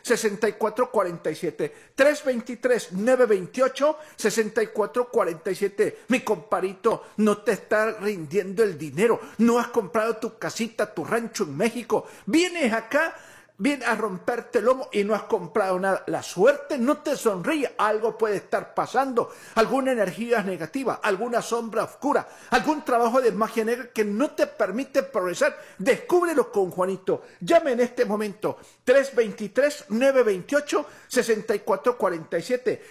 6447. 323-928-6447. Mi comparito, no te está rindiendo el dinero. No has comprado tu casita, tu rancho en México. Vienes acá, vienes a romperte el lomo y no has comprado nada. La suerte no te sonríe. Algo puede estar pasando. Alguna energía negativa, alguna sombra oscura, algún trabajo de magia negra que no te permite progresar. Descúbrelo con Juanito. Llame en este momento. 323-928-6447.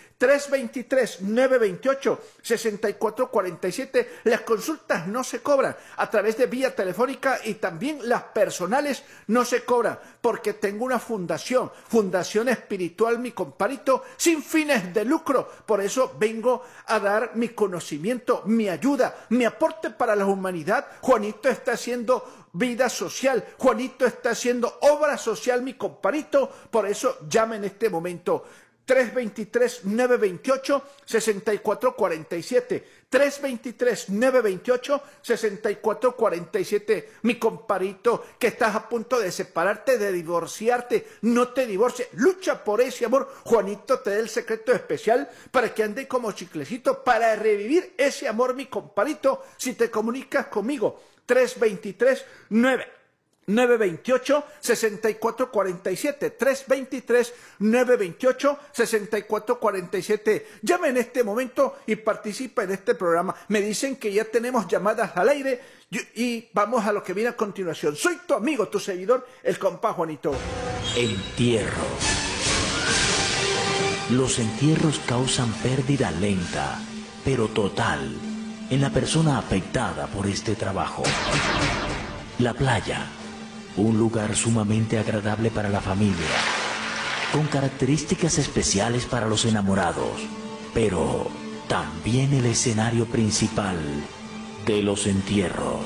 323-928-6447. Las consultas no se cobran a través de vía telefónica y también las personales no se cobran porque tengo una fundación espiritual, mi comparito, sin fines de lucro. Por eso vengo a dar mi conocimiento, mi ayuda, mi aporte para la humanidad. Juanito está haciendo vida social, Juanito está haciendo obra social, mi comparito. Por eso llame en este momento. 323-928-6447. 323-928-6447. Mi comparito, que estás a punto de separarte, de divorciarte, no te divorcies. Lucha por ese amor. Juanito te da el secreto especial para que ande como chiclecito, para revivir ese amor, mi comparito. Si te comunicas conmigo, 323-928-6447. 323-928-6447. Llame en este momento y participa en este programa. Me dicen que ya tenemos llamadas al aire y vamos a lo que viene a continuación. Soy tu amigo, tu seguidor, el compa Juanito. Entierro. Los entierros causan pérdida lenta, pero total, en la persona afectada por este trabajo. La playa. Un lugar sumamente agradable para la familia, con características especiales para los enamorados, pero también el escenario principal de los entierros.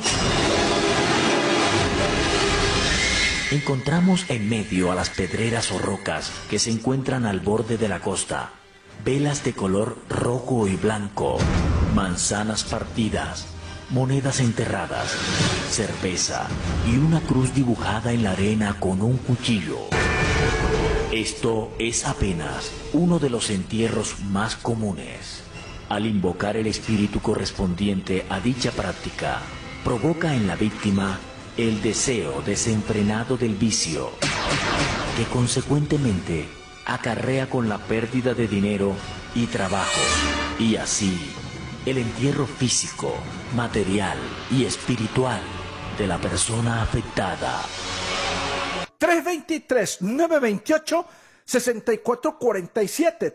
Encontramos en medio a las pedreras o rocas que se encuentran al borde de la costa, velas de color rojo y blanco, manzanas partidas, monedas enterradas, cerveza y una cruz dibujada en la arena con un cuchillo. Esto es apenas uno de los entierros más comunes. Al invocar el espíritu correspondiente a dicha práctica, provoca en la víctima el deseo desenfrenado del vicio, que consecuentemente acarrea con la pérdida de dinero y trabajo, y así el entierro físico, material y espiritual de la persona afectada. 323-928-6447.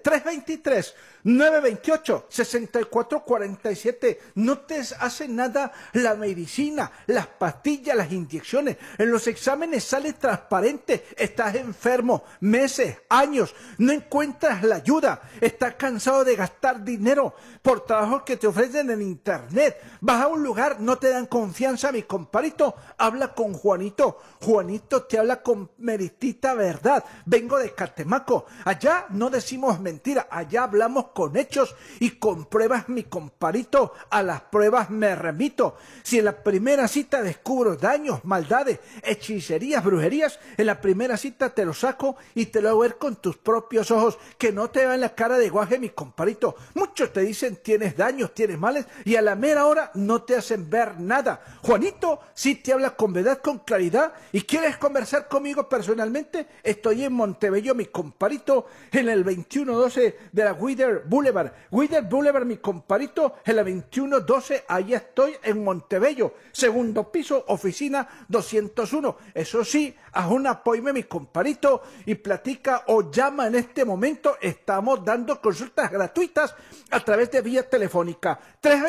323-928-6447. No te hace nada la medicina, las pastillas, las inyecciones. En los exámenes sale transparente. Estás enfermo meses, años. No encuentras la ayuda. Estás cansado de gastar dinero por trabajos que te ofrecen en internet. Vas a un lugar, no te dan confianza, mi comparito. Habla con Juanito. Juanito te habla con meritita verdad. Vengo de Catemaco. Allá no decimos mentira. Allá hablamos con hechos y con pruebas, mi comparito. A las pruebas me remito. Si en la primera cita descubro daños, maldades, hechicerías, brujerías, en la primera cita te lo saco y te lo hago ver con tus propios ojos. Que no te vean la cara de guaje, mi comparito. Muchos te dicen tienes daños, tienes males y a la mera hora no te hacen ver nada. Juanito sí te habla con verdad, con claridad. ¿Y quieres conversar conmigo personalmente? Estoy en Montebello, mi comparito, en el 2112 de la Wither Boulevard. Wither Boulevard, mi comparito, en la 2112, ahí estoy en Montebello. Segundo piso, oficina 201. Eso sí, haz un apoyo, mi comparito, y platica o llama en este momento. Estamos dando consultas gratuitas a través de vía telefónica.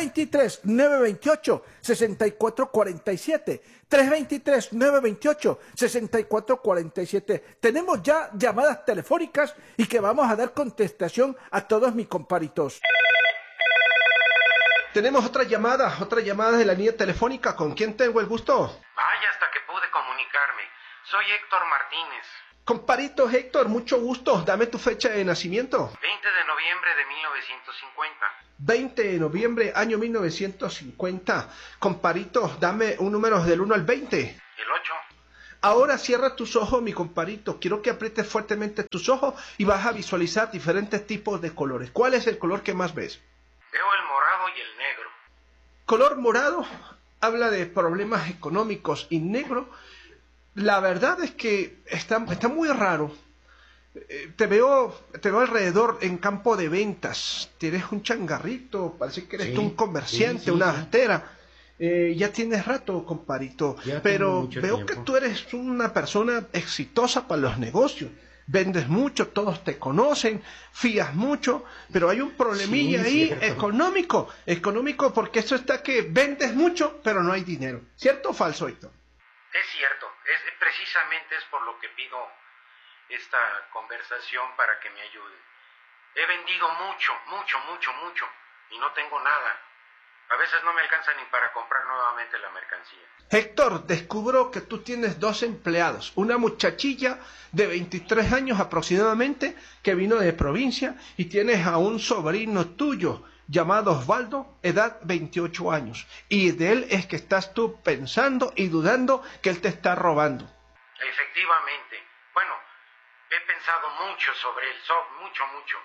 323-928-6447. 323-928-6447. Tenemos ya llamadas telefónicas y que vamos a dar contestación a todos mis comparitos. Tenemos otra llamada de la línea telefónica. ¿Con quién tengo el gusto? Vaya, hasta que pude comunicarme. Soy Héctor Martínez. Comparito Héctor, mucho gusto. Dame tu fecha de nacimiento. 20 de noviembre de 1950. 20 de noviembre, año 1950. Comparito, dame un número del 1 al 20. El 8. Ahora cierra tus ojos, mi comparito. Quiero que aprietes fuertemente tus ojos y vas a visualizar diferentes tipos de colores. ¿Cuál es el color que más ves? Veo el morado y el negro. Color morado habla de problemas económicos y negro, la verdad es que está muy raro. Te veo alrededor en campo de ventas. Tienes un changarrito, parece que eres tú un comerciante, una astera. Ya tienes rato, comparito, pero veo tiempo. Que tú eres una persona exitosa para los negocios. Vendes mucho, todos te conocen, fías mucho, pero hay un problemilla ahí económico, porque eso está que vendes mucho, pero no hay dinero. ¿Cierto o falso, Héctor? Es cierto, precisamente es por lo que pido esta conversación para que me ayuden. He vendido mucho, y no tengo nada. A veces no me alcanza ni para comprar nuevamente la mercancía. Héctor, descubro que tú tienes 2 empleados. Una muchachilla de 23 años aproximadamente que vino de provincia y tienes a un sobrino tuyo llamado Osvaldo, edad 28 años. Y de él es que estás tú pensando y dudando que él te está robando. Efectivamente. Bueno, he pensado mucho sobre él, mucho.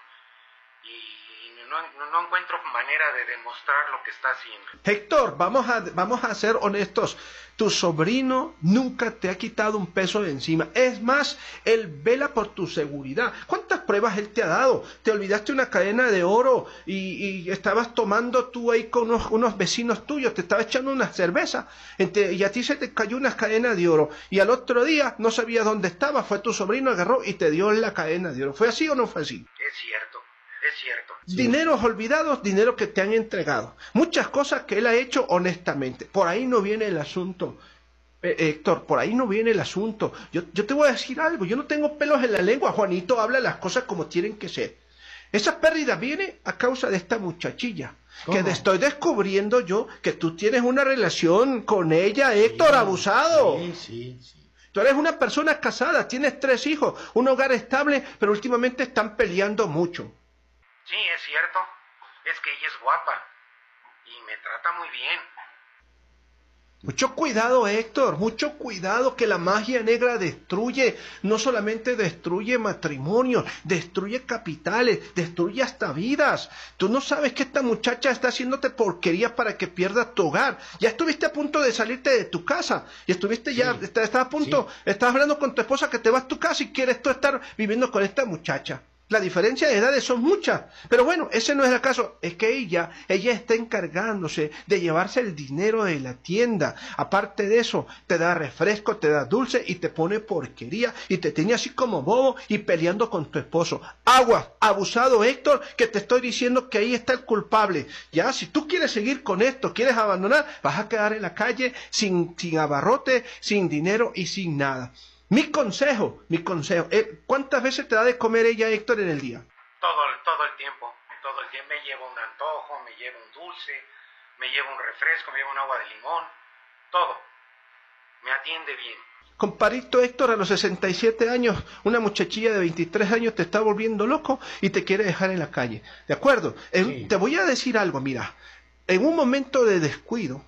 Y no encuentro manera de demostrar lo que está haciendo. Héctor, vamos a ser honestos. Tu sobrino nunca te ha quitado un peso de encima. Es más, él vela por tu seguridad. ¿Cuántas pruebas él te ha dado? Te olvidaste una cadena de oro y estabas tomando tú ahí con unos vecinos tuyos, te estaba echando una cerveza y a ti se te cayó una cadena de oro. Y al otro día no sabías dónde estaba. Fue tu sobrino, agarró y te dio la cadena de oro. ¿Fue así o no fue así? Es cierto. Dineros olvidados, dinero que te han entregado. Muchas cosas que él ha hecho honestamente. Por ahí no viene el asunto, Héctor, por ahí no viene el asunto. Yo te voy a decir algo, yo no tengo pelos en la lengua. Juanito habla las cosas como tienen que ser. Esa pérdida viene a causa de esta muchachilla. ¿Cómo? Que estoy descubriendo yo que tú tienes una relación con ella, Héctor, sí, abusado. Sí. Tú eres una persona casada, tienes 3 hijos, un hogar estable, pero últimamente están peleando mucho. Sí, es cierto. Es que ella es guapa y me trata muy bien. Mucho cuidado, Héctor, mucho cuidado, que la magia negra destruye, no solamente destruye matrimonios, destruye capitales, destruye hasta vidas. Tú no sabes que esta muchacha está haciéndote porquería para que pierdas tu hogar. Ya estuviste a punto de salirte de tu casa, y estuviste ya, estás a punto, estás hablando con tu esposa que te vas a tu casa y quieres tú estar viviendo con esta muchacha. La diferencia de edades son muchas, pero bueno, ese no es el caso. Es que ella está encargándose de llevarse el dinero de la tienda. Aparte de eso, te da refresco, te da dulce y te pone porquería y te tiene así como bobo y peleando con tu esposo. Aguas, abusado, Héctor, que te estoy diciendo que ahí está el culpable. Ya, si tú quieres seguir con esto, quieres abandonar, vas a quedar en la calle sin abarrote, sin dinero y sin nada. Mi consejo, ¿cuántas veces te da de comer ella, Héctor, en el día? Todo el tiempo, me llevo un antojo, me llevo un dulce, me llevo un refresco, me llevo un agua de limón, todo, me atiende bien. Comparito, Héctor, a los 67 años, una muchachilla de 23 años te está volviendo loco y te quiere dejar en la calle, ¿de acuerdo? Sí. Te voy a decir algo, mira. En un momento de descuido,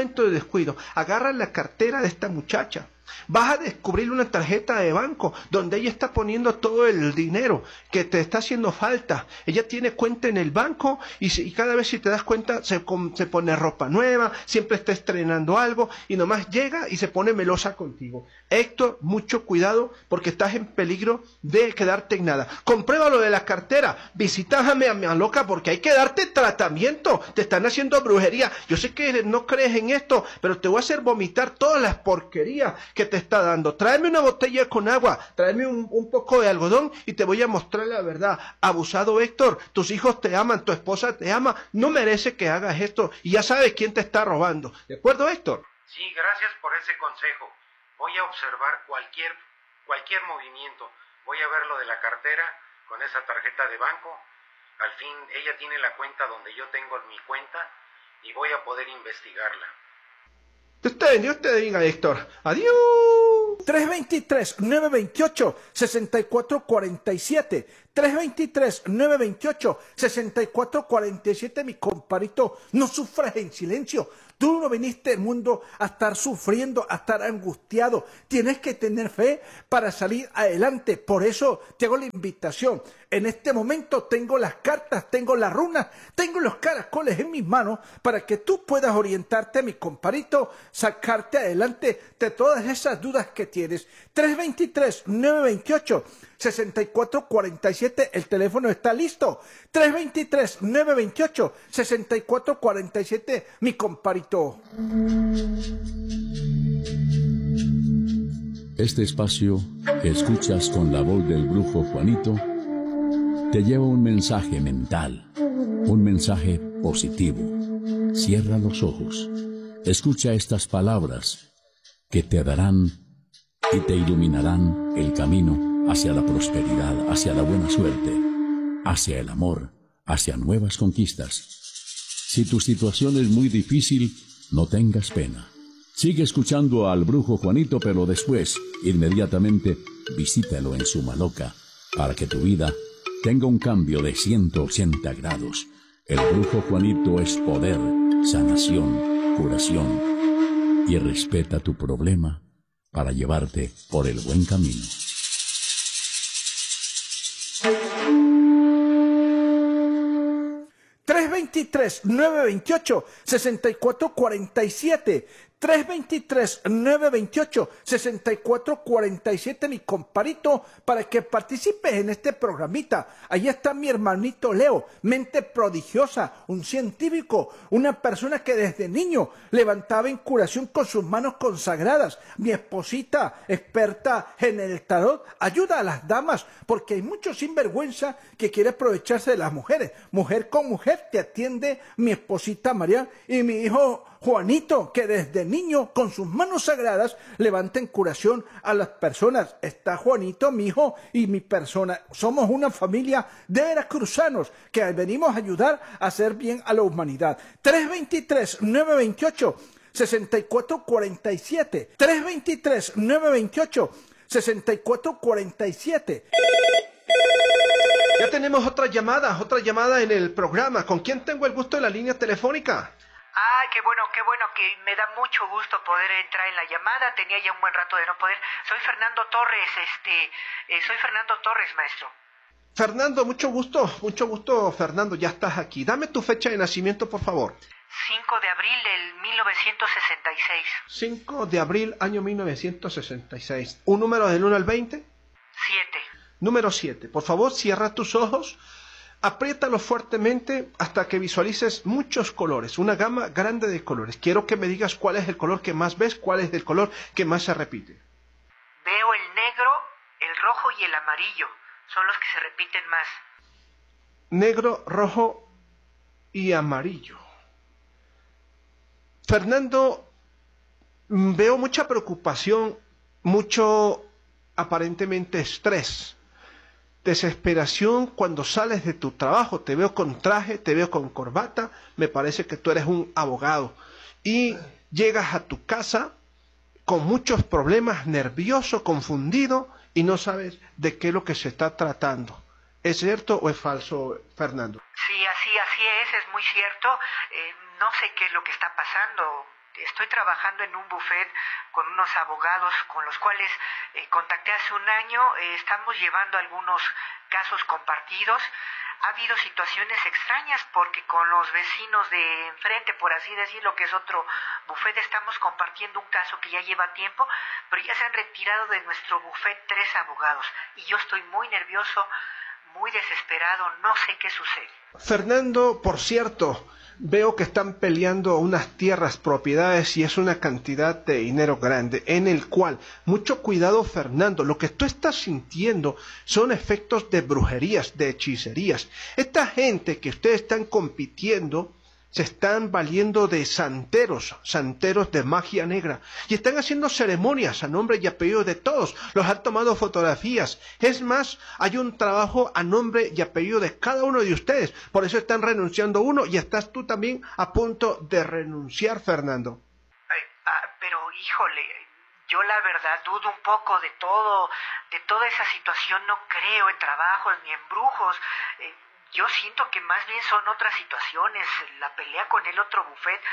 agarra la cartera de esta muchacha. Vas a descubrir una tarjeta de banco donde ella está poniendo todo el dinero que te está haciendo falta. Ella tiene cuenta en el banco y cada vez, si te das cuenta, se pone ropa nueva, siempre está estrenando algo y nomás llega y se pone melosa contigo. Héctor, mucho cuidado porque estás en peligro de quedarte en nada. Comprueba lo de la cartera, visítame a mi loca porque hay que darte tratamiento. Te están haciendo brujería. Yo sé que no crees en esto, pero te voy a hacer vomitar todas las porquerías que te está dando. Tráeme una botella con agua, tráeme un poco de algodón y te voy a mostrar la verdad. Abusado, Héctor, tus hijos te aman, tu esposa te ama, no merece que hagas esto y ya sabes quién te está robando. ¿De acuerdo, Héctor? Sí, gracias por ese consejo. Voy a observar cualquier movimiento. Voy a ver lo de la cartera con esa tarjeta de banco. Al fin ella tiene la cuenta donde yo tengo mi cuenta y voy a poder investigarla. Dios te bendiga, Héctor. Adiós. 323-928-6447. 323-928-6447, mi comparito. No sufras en silencio. Tú no viniste al mundo a estar sufriendo, a estar angustiado. Tienes que tener fe para salir adelante. Por eso te hago la invitación. En este momento tengo las cartas, tengo las runas, tengo los caracoles en mis manos para que tú puedas orientarte, mi comparito, sacarte adelante de todas esas dudas que tienes. 323-928-6447, el teléfono está listo. 323-928-6447, mi comparito. Este espacio que escuchas con la voz del brujo Juanito te lleva un mensaje mental, un mensaje positivo. Cierra los ojos, escucha estas palabras que te darán y te iluminarán el camino hacia la prosperidad, hacia la buena suerte, hacia el amor, hacia nuevas conquistas. Si tu situación es muy difícil, no tengas pena. Sigue escuchando al brujo Juanito, pero después, inmediatamente, visítalo en Sumaloca para que tu vida tenga un cambio de 180 grados. El brujo Juanito es poder, sanación, curación, y respeta tu problema para llevarte por el buen camino. ...323-928-6447... 323-928-6447, mi comparito, para que participes en este programita. Ahí está mi hermanito Leo, mente prodigiosa, un científico, una persona que desde niño levantaba en curación con sus manos consagradas. Mi esposita, experta en el tarot, ayuda a las damas, porque hay mucho sinvergüenza que quiere aprovecharse de las mujeres. Mujer con mujer te atiende mi esposita María y mi hijo Juanito, que desde niño con sus manos sagradas levanta en curación a las personas. Está Juanito, mi hijo, y mi persona. Somos una familia de veracruzanos que venimos a ayudar a hacer bien a la humanidad. 323-928-6447. 323-928-6447. Ya tenemos otra llamada en el programa. ¿Con quién tengo el gusto de la línea telefónica? Ay, qué bueno, que me da mucho gusto poder entrar en la llamada. Tenía ya un buen rato de no poder. Soy Fernando Torres, soy Fernando Torres, maestro. Fernando, mucho gusto, Fernando, ya estás aquí. Dame tu fecha de nacimiento, por favor. 5 de abril del 1966. 5 de abril, año 1966. ¿Un número del 1 al 20? 7. Número 7. Por favor, cierra tus ojos. Apriétalo fuertemente hasta que visualices muchos colores, una gama grande de colores. Quiero que me digas cuál es el color que más ves, cuál es el color que más se repite. Veo el negro, el rojo y el amarillo. Son los que se repiten más. Negro, rojo y amarillo. Fernando, veo mucha preocupación, mucho aparentemente estrés. Desesperación cuando sales de tu trabajo. Te veo con traje, te veo con corbata. Me parece que tú eres un abogado. Y llegas a tu casa con muchos problemas, nervioso, confundido, y no sabes de qué es lo que se está tratando. ¿Es cierto o es falso, Fernando? Sí, así es muy cierto. No sé qué es lo que está pasando. Estoy trabajando en un buffet con unos abogados con los cuales contacté hace un año. Estamos llevando algunos casos compartidos. Ha habido situaciones extrañas porque con los vecinos de enfrente, por así decirlo, que es otro buffet, estamos compartiendo un caso que ya lleva tiempo, pero ya se han retirado de nuestro buffet 3 abogados y yo estoy muy nervioso, muy desesperado, no sé qué sucede. Fernando, por cierto, veo que están peleando unas tierras, propiedades, y es una cantidad de dinero grande, en el cual, mucho cuidado, Fernando, lo que tú estás sintiendo son efectos de brujerías, de hechicerías. Esta gente que ustedes están compitiendo se están valiendo de santeros de magia negra, y están haciendo ceremonias a nombre y apellido de todos. Los han tomado fotografías. Es más, hay un trabajo a nombre y apellido de cada uno de ustedes. Por eso están renunciando uno, y estás tú también a punto de renunciar, Fernando. Pero híjole, yo la verdad dudo un poco de toda esa situación. No creo en trabajos ni en brujos. Yo siento que más bien son otras situaciones. La pelea con el otro buffet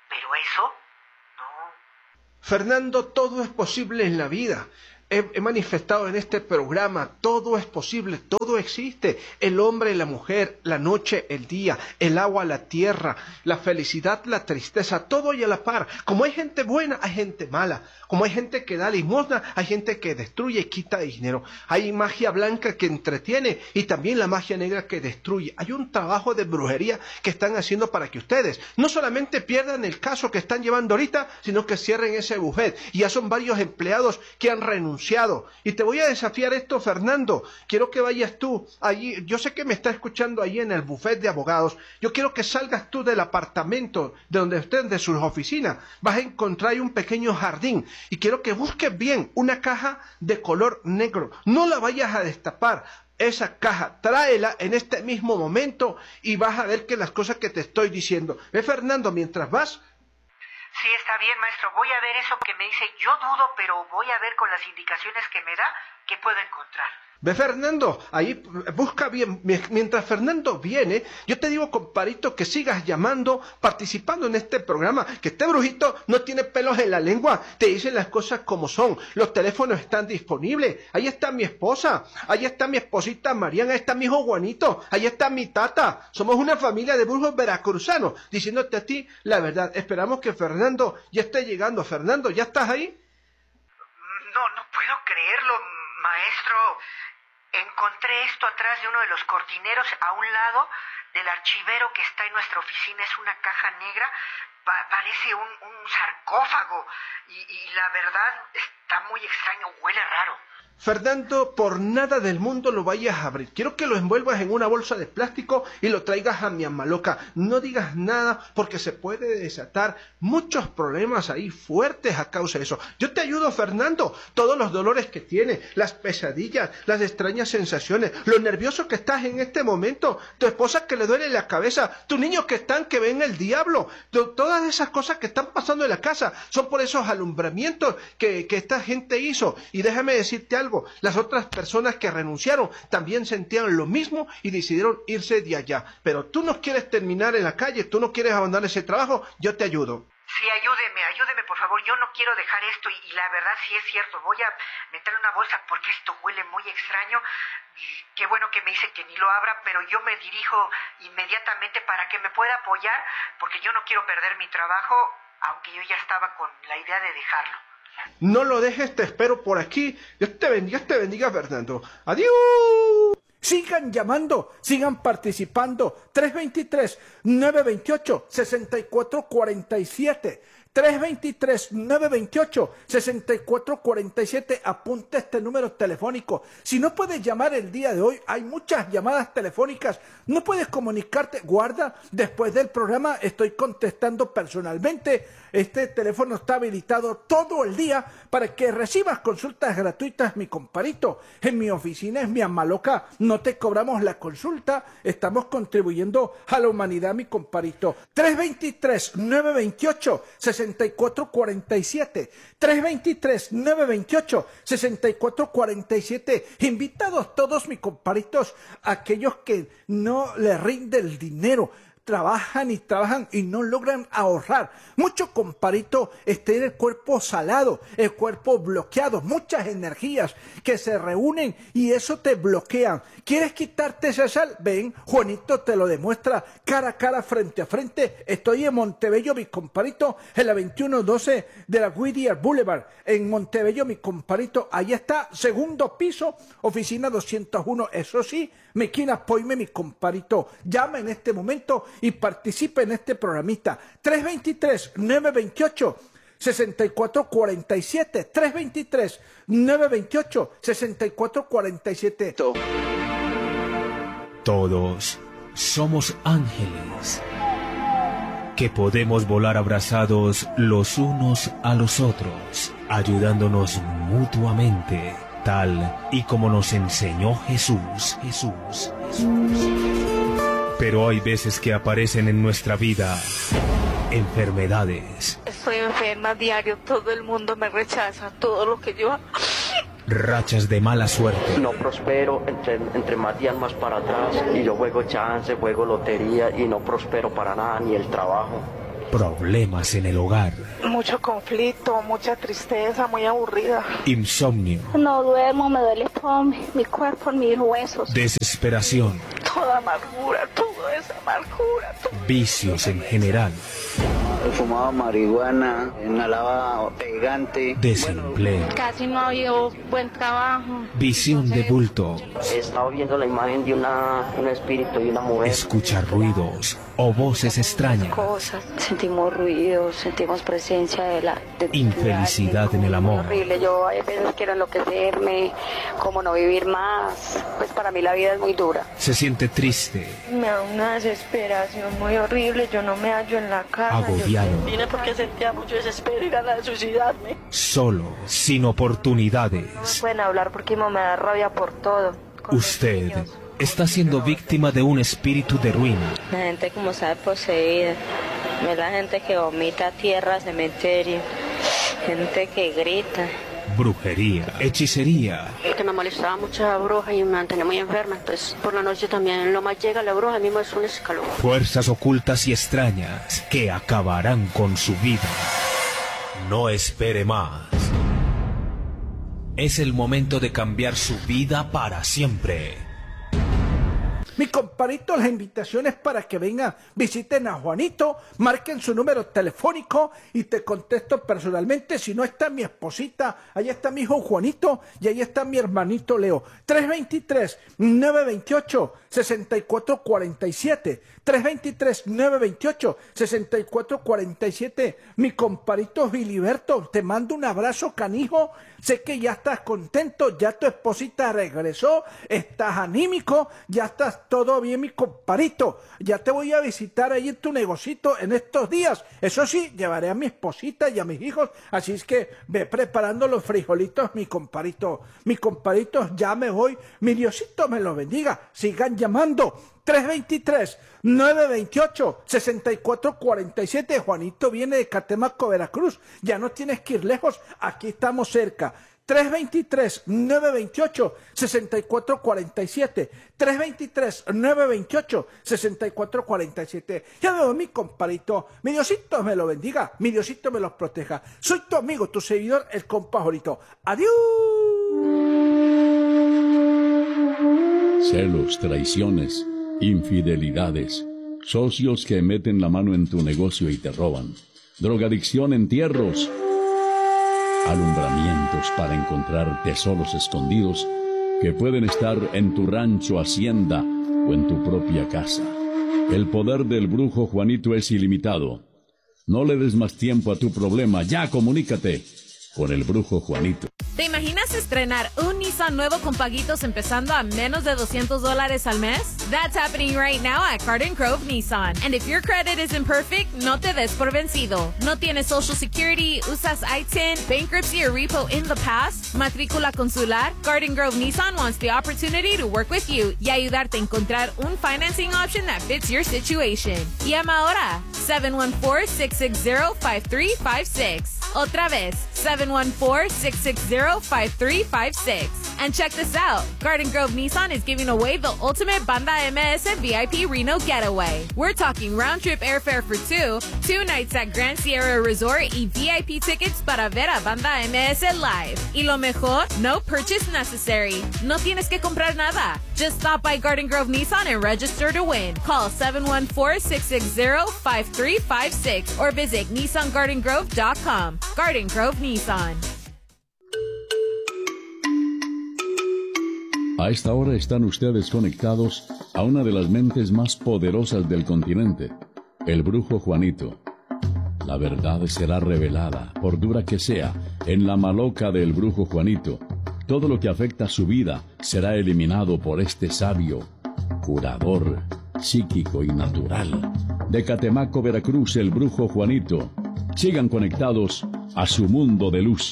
Pero eso, no. Fernando, todo es posible en la vida. He manifestado en este programa, todo es posible, todo existe. El hombre, la mujer, la noche, el día, el agua, la tierra, la felicidad, la tristeza, todo y a la par. Como hay gente buena, hay gente mala. Como hay gente que da limosna, hay gente que destruye y quita dinero. Hay magia blanca que entretiene y también la magia negra que destruye. Hay un trabajo de brujería que están haciendo para que ustedes no solamente pierdan el caso que están llevando ahorita, sino que cierren ese bufet. Y ya son varios empleados que han renunciado. Y te voy a desafiar esto, Fernando. Quiero que vayas tú allí. Yo sé que me está escuchando ahí en el bufet de abogados. Yo quiero que salgas tú del apartamento de donde estén, de sus oficinas. Vas a encontrar ahí un pequeño jardín. Y quiero que busques bien una caja de color negro. No la vayas a destapar. Esa caja, tráela en este mismo momento y vas a ver que las cosas que te estoy diciendo. Fernando, mientras vas... Sí, está bien, maestro. Voy a ver eso que me dice. Yo dudo, pero voy a ver con las indicaciones que me da qué puedo encontrar. Ve, Fernando, ahí busca bien. Mientras Fernando viene, yo te digo, comparito, que sigas llamando, participando en este programa, que este brujito no tiene pelos en la lengua, te dicen las cosas como son. Los teléfonos están disponibles. Ahí está mi esposa, ahí está mi esposita Mariana, ahí está mi hijo Juanito, ahí está mi tata. Somos una familia de brujos veracruzanos, diciéndote a ti la verdad. Esperamos que Fernando ya esté llegando. Fernando, ¿ya estás ahí? No puedo creerlo, maestro. Encontré esto atrás de uno de los cortineros a un lado del archivero que está en nuestra oficina. Es una caja negra, parece un sarcófago y la verdad está muy extraño, huele raro. Fernando, por nada del mundo lo vayas a abrir. Quiero que lo envuelvas en una bolsa de plástico y lo traigas a mi amaloca. No digas nada porque se puede desatar muchos problemas ahí fuertes a causa de eso. Yo te ayudo, Fernando. Todos los dolores que tienes, las pesadillas, las extrañas sensaciones, lo nervioso que estás en este momento, tu esposa que le duele la cabeza, tus niños que ven el diablo, todas esas cosas que están pasando en la casa son por esos alumbramientos que esta gente hizo. Y déjame decirte algo. Las otras personas que renunciaron también sentían lo mismo y decidieron irse de allá. Pero tú no quieres terminar en la calle, tú no quieres abandonar ese trabajo, yo te ayudo. Sí, ayúdeme por favor, yo no quiero dejar esto y la verdad sí es cierto, voy a meterle una bolsa porque esto huele muy extraño y qué bueno que me dice que ni lo abra, pero yo me dirijo inmediatamente para que me pueda apoyar porque yo no quiero perder mi trabajo, aunque yo ya estaba con la idea de dejarlo. No lo dejes, te espero por aquí. Dios te bendiga, Fernando. Adiós. Sigan llamando, sigan participando. 323-928-6447. 323-928-6447. Apunta este número telefónico. Si no puedes llamar el día de hoy, hay muchas llamadas telefónicas. No puedes comunicarte. Guarda, después del programa estoy contestando personalmente. Este teléfono está habilitado todo el día para que recibas consultas gratuitas, mi comparito. En mi oficina es mi amaloca. No te cobramos la consulta. Estamos contribuyendo a la humanidad, mi comparito. 323-928-6447. 323-928-6447. Invitados todos, mis comparitos, aquellos que no les rinde el dinero. Trabajan y no logran ahorrar. Mucho comparito tiene el cuerpo salado, el cuerpo bloqueado, muchas energías que se reúnen y eso te bloquean. ¿Quieres quitarte esa sal? Ven, Juanito te lo demuestra cara a cara, frente a frente. Estoy en Montebello, mi comparito, en la 2112 de la Whittier Boulevard. En Montebello, mi comparito, ahí está, segundo piso, oficina 201. Eso sí, me quieren apoyarme, mi comparito. Llama en este momento y participe en este programita. 323-928-6447. 323-928-6447. Todos somos ángeles que podemos volar abrazados los unos a los otros, ayudándonos mutuamente, tal y como nos enseñó Jesús. Pero hay veces que aparecen en nuestra vida enfermedades. Estoy enferma a diario, todo el mundo me rechaza, todo lo que yo hago. Rachas de mala suerte. No prospero, entre más días más para atrás, y yo juego chance, juego lotería y no prospero para nada, ni el trabajo. Problemas en el hogar. Mucho conflicto, mucha tristeza, muy aburrida. Insomnio. No duermo, me duele todo mi cuerpo, mis huesos. Desesperación. Toda amargura, toda esa amargura. Vicios en general. Fumaba marihuana, inhalaba pegante. Desempleo. Casi no ha habido buen trabajo. Visión de bulto. Estaba viendo la imagen de un espíritu y una mujer. Escuchar ruidos o voces extrañas. Sentimos ruidos, sentimos presencia de infelicidad en el amor. Horrible, yo a veces quiero enloquecerme, como no vivir más. Pues para mí la vida es muy dura. Se siente triste. Me da una desesperación muy horrible, yo no me hallo en la casa. Agobiado. Vine porque sentía mucho desespero y ganas de suicidarme. Solo, sin oportunidades. No pueden hablar porque me da rabia por todo. Usted está siendo víctima de un espíritu de ruina. La gente como sabe poseída, es la gente que vomita tierra, cementerio, gente que grita. Brujería, hechicería. Que me molestaba mucho la bruja y me mantenía muy enferma, entonces por la noche también lo más llega la bruja, mismo es un escalofrío. Fuerzas ocultas y extrañas que acabarán con su vida. No espere más. Es el momento de cambiar su vida para siempre. Mi compadrito, las invitaciones para que vengan, visiten a Juanito, marquen su número telefónico y te contesto personalmente. Si no está mi esposita, ahí está mi hijo Juanito y ahí está mi hermanito Leo. 323-928-6447. 323-928-6447. Mi compadrito Filiberto, te mando un abrazo, canijo. Sé que ya estás contento, ya tu esposita regresó, estás anímico, ya estás todo bien, mi compadrito. Ya te voy a visitar ahí en tu negocito en estos días. Eso sí, llevaré a mi esposita y a mis hijos, así es que ve preparando los frijolitos, mi compadrito. Mi compadrito, ya me voy. Mi Diosito me lo bendiga. Sigan llamando. 323-928-6447. Juanito viene de Catemaco, Veracruz. Ya no tienes que ir lejos, aquí estamos cerca. 323-928-6447. 323-928-6447. Ya veo, mi compadrito. Mi Diosito me lo bendiga. Mi Diosito me los proteja. Soy tu amigo, tu seguidor, el compa Jorito. Adiós. Celos, traiciones, infidelidades, socios que meten la mano en tu negocio y te roban, drogadicción, entierros, alumbramientos para encontrar tesoros escondidos que pueden estar en tu rancho, hacienda o en tu propia casa. El poder del brujo Juanito es ilimitado. No le des más tiempo a tu problema, ya comunícate con el brujo Juanito. ¿Te imaginas estrenar un Nissan nuevo con paguitos empezando a menos de $200 al mes? That's happening right now at Garden Grove Nissan. And if your credit isn't perfect, no te des por vencido. ¿No tienes Social Security, usas ITIN, bankruptcy or repo in the past, matrícula consular? Garden Grove Nissan wants the opportunity to work with you y ayudarte a encontrar un financing option that fits your situation. Llama ahora, 714-660-5356. Otra vez, 714-660-5356. And check this out. Garden Grove Nissan is giving away the ultimate Banda MS VIP Reno getaway. We're talking round-trip airfare for two nights at Grand Sierra Resort y VIP tickets para ver a Banda MS live. Y lo mejor, no purchase necessary. No tienes que comprar nada. Just stop by Garden Grove Nissan and register to win. Call 714-660-5356 or visit NissanGardenGrove.com. Garden Grove Nissan. A esta hora están ustedes conectados a una de las mentes más poderosas del continente, el brujo Juanito. La verdad será revelada, por dura que sea, en la maloca del brujo Juanito. Todo lo que afecta a su vida será eliminado por este sabio, curador, psíquico y natural. De Catemaco, Veracruz, el brujo Juanito. Sigan conectados a su mundo de luz.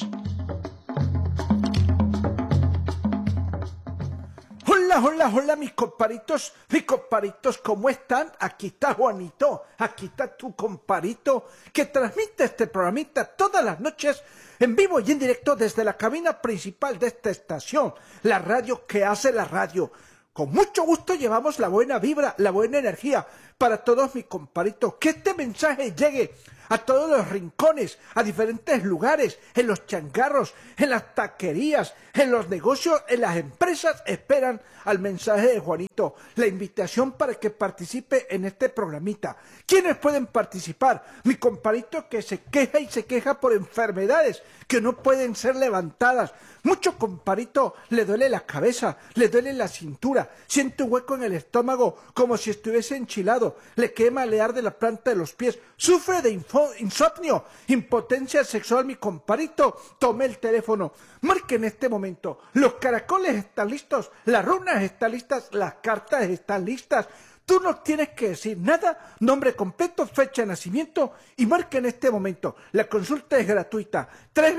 Hola, mis comparitos, ¿cómo están? Aquí está Juanito, aquí está tu comparito, que transmite este programita todas las noches, en vivo y en directo desde la cabina principal de esta estación, la radio que hace la radio. Con mucho gusto llevamos la buena vibra, la buena energía para todos mis comparitos. Que este mensaje llegue a todos los rincones, a diferentes lugares, en los changarros, en las taquerías, en los negocios, en las empresas. Esperan al mensaje de Juanito, la invitación para que participe en este programita. ¿Quiénes pueden participar? Mi comparito que se queja y se queja por enfermedades que no pueden ser levantadas. Mucho comparito le duele la cabeza, le duele la cintura, siente un hueco en el estómago como si estuviese enchilado, le quema el arde la planta de los pies, sufre de insomnio, impotencia sexual. Mi comparito, tome el teléfono, marque en este momento. Los caracoles están listos, las runas están listas, las cartas están listas. Tú no tienes que decir nada, nombre completo, fecha de nacimiento y marca en este momento. La consulta es gratuita.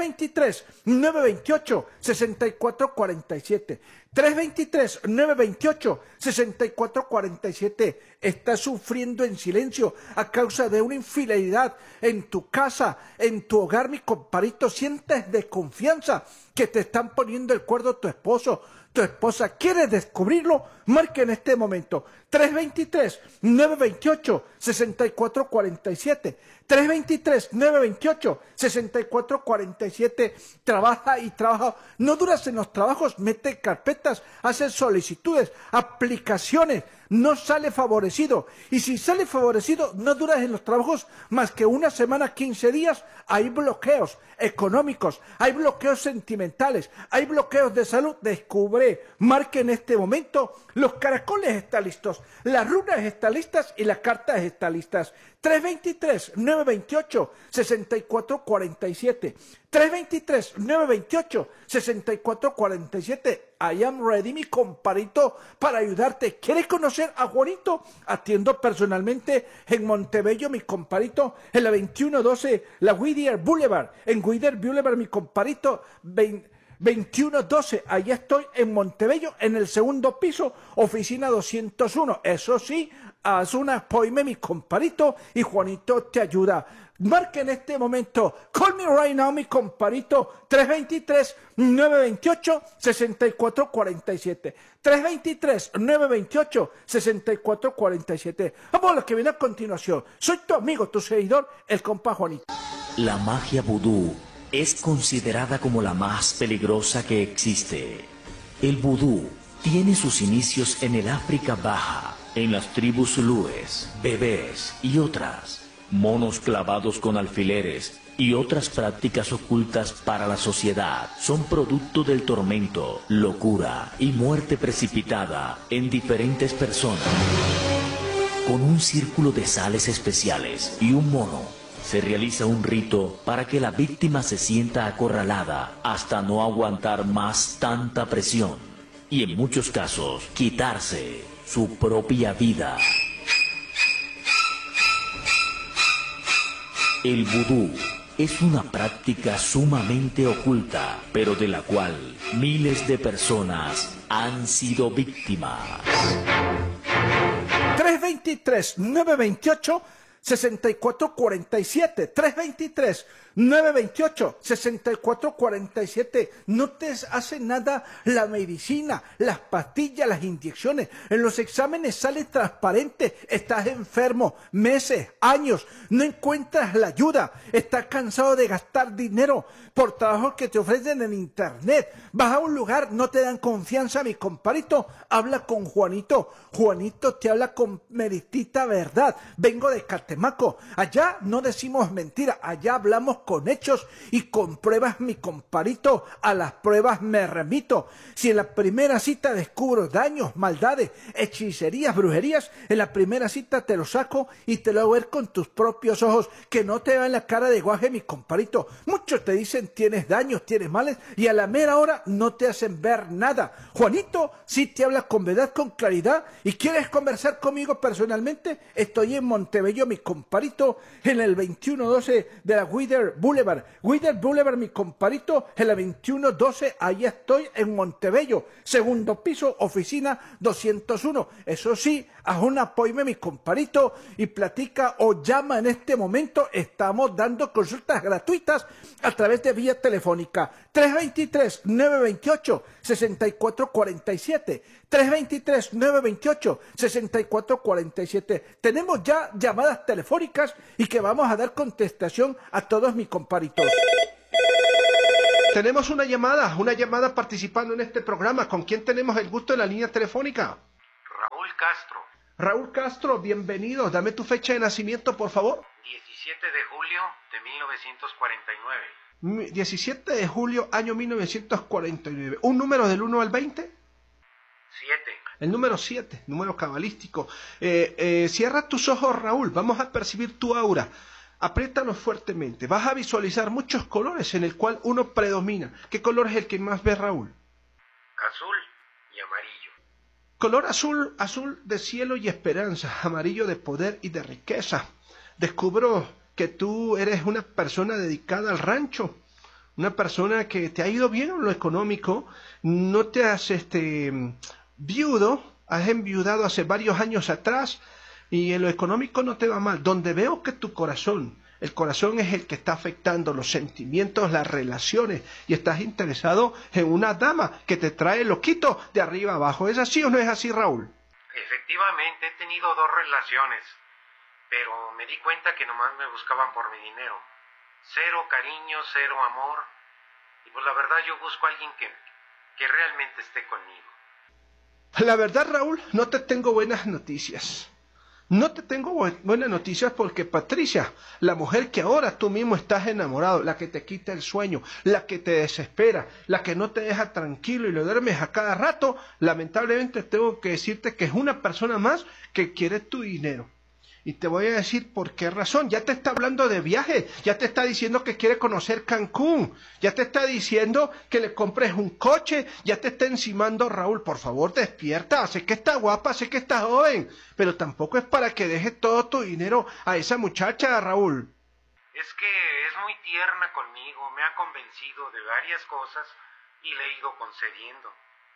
323-928-6447. 323-928-6447. Estás sufriendo en silencio a causa de una infidelidad en tu casa, en tu hogar, mi comparito. Sientes desconfianza que te están poniendo el cuerno tu esposo, tu esposa. ¿Quieres descubrirlo? Marca en este momento. 323-928-6447. 323-928-6447. Trabaja y trabaja. No duras en los trabajos, mete carpetas, hace solicitudes, aplicaciones. No sale favorecido. Y si sale favorecido, no duras en los trabajos más que una semana, 15 días. Hay bloqueos económicos, hay bloqueos sentimentales, hay bloqueos de salud. Descubre, marque en este momento. Los caracoles están listos, las runas están listas y las cartas están listas. 323-928-6447. 323-928-6447. I am ready, mi comparito, para ayudarte. ¿Quieres conocer a Juanito? Atiendo personalmente en Montebello, mi comparito, en la 2112, la Whittier Boulevard. En Whittier Boulevard, mi comparito, 2112, allá estoy en Montebello, en el segundo piso, oficina 201. Eso sí, haz una appointment, mi comparito, y Juanito te ayuda. Marca en este momento, call me right now, mi comparito, 323-928-6447. 323-928-6447. Vamos a lo que viene a continuación. Soy tu amigo, tu seguidor, el compa Juanito. La magia vudú es considerada como la más peligrosa que existe. El vudú tiene sus inicios en el África Baja, en las tribus zulúes, bebés y otras, monos clavados con alfileres y otras prácticas ocultas para la sociedad. Son producto del tormento, locura y muerte precipitada en diferentes personas. Con un círculo de sales especiales y un mono, se realiza un rito para que la víctima se sienta acorralada hasta no aguantar más tanta presión y en muchos casos quitarse su propia vida. El vudú es una práctica sumamente oculta, pero de la cual miles de personas han sido víctimas. 323-928-6447. 323-928-6447. No te hace nada la medicina, las pastillas, las inyecciones. En los exámenes sale transparente. Estás enfermo meses, años. No encuentras la ayuda. Estás cansado de gastar dinero por trabajos que te ofrecen en internet. Vas a un lugar, no te dan confianza, mi comparito. Habla con Juanito. Juanito te habla con meritita verdad. Vengo de Catemaco. Allá no decimos mentira. Allá hablamos con hechos y con pruebas, mi comparito. A las pruebas me remito. Si en la primera cita descubro daños, maldades, hechicerías, brujerías, en la primera cita te lo saco y te lo hago ver con tus propios ojos. Que no te vean la cara de guaje, mi comparito. Muchos te dicen tienes daños, tienes males y a la mera hora no te hacen ver nada. Juanito sí te habla con verdad, con claridad. ¿Y quieres conversar conmigo personalmente? Estoy en Montebello, mi mi comparito, en el 2112 de la Wither Boulevard. Wither Boulevard, mi comparito, en la 2112, ahí estoy en Montebello, segundo piso, oficina 201. Eso sí, haz un apoyo, mi comparito, y platica o llama en este momento. Estamos dando consultas gratuitas a través de vía telefónica. 323-928-6447. 323-928-6447. Tenemos ya llamadas telefónicas y que vamos a dar contestación a todos mis comparitos. Tenemos una llamada participando en este programa. ¿Con quién tenemos el gusto en la línea telefónica? Raúl Castro. Raúl Castro, bienvenido. Dame tu fecha de nacimiento, por favor. 17 de julio de 1949. 17 de julio, año 1949. ¿Un número del 1 al 20? 7. El número 7, número cabalístico. Cierra tus ojos, Raúl. Vamos a percibir tu aura. Apriétalos fuertemente. Vas a visualizar muchos colores en el cual uno predomina. ¿Qué color es el que más ves, Raúl? Azul y amarillo. Color azul, azul de cielo y esperanza. Amarillo de poder y de riqueza. Descubro que tú eres una persona dedicada al rancho. Una persona que te ha ido bien en lo económico. No te has viudo. Has enviudado hace varios años atrás. Y en lo económico no te va mal. Donde veo que tu corazón, el corazón es el que está afectando los sentimientos, las relaciones, y estás interesado en una dama que te trae loquito de arriba abajo. ¿Es así o no es así, Raúl? Efectivamente, he tenido 2 relaciones, pero me di cuenta que nomás me buscaban por mi dinero. 0 cariño, 0 amor, y pues la verdad yo busco a alguien que realmente esté conmigo. La verdad, Raúl, no te tengo buenas noticias. No te tengo buenas noticias porque Patricia, la mujer que ahora tú mismo estás enamorado, la que te quita el sueño, la que te desespera, la que no te deja tranquilo y lo duermes a cada rato, lamentablemente tengo que decirte que es una persona más que quiere tu dinero. Y te voy a decir por qué razón. Ya te está hablando de viaje, ya te está diciendo que quiere conocer Cancún, ya te está diciendo que le compres un coche, ya te está encimando. Raúl, por favor, despierta. Sé que está guapa, sé que está joven, pero tampoco es para que dejes todo tu dinero a esa muchacha, Raúl. Es que es muy tierna conmigo, me ha convencido de varias cosas y le he ido concediendo.